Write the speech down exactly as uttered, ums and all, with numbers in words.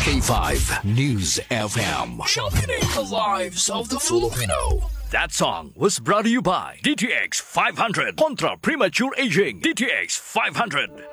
K five News F M. Championing the lives of the Filipino. That song was brought to you by D T X five hundred Contra Premature Aging. D T X five hundred.